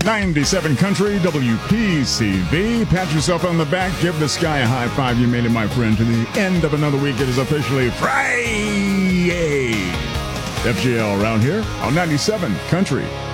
97 Country, WPCV. Pat yourself on the back. Give the sky a high five. You made it, my friend, to the end of another week. It is officially Friday. FGL around here on 97 Country.